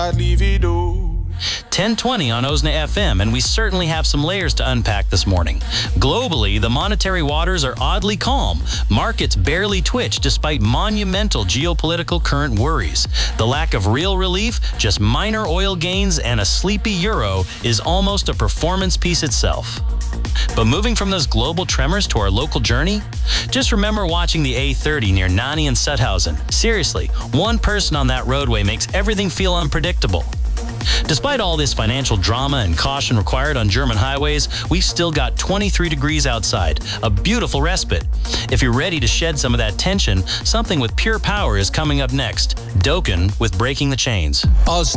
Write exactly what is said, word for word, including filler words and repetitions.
I'd leave it all. ten twenty on O S N A F M, and we certainly have some layers to unpack this morning. Globally, the monetary waters are oddly calm. Markets barely twitch despite monumental geopolitical current worries. The lack of real relief, just minor oil gains and a sleepy euro, is almost a performance piece itself. But moving from those global tremors to our local journey, just remember watching the A thirty near Nani and Sutthausen. Seriously, one person on that roadway makes everything feel unpredictable. Despite all this financial drama and caution required on German highways, we've still got twenty-three degrees outside, a beautiful respite. If you're ready to shed some of that tension, something with pure power is coming up next. Dokken with Breaking the Chains. O S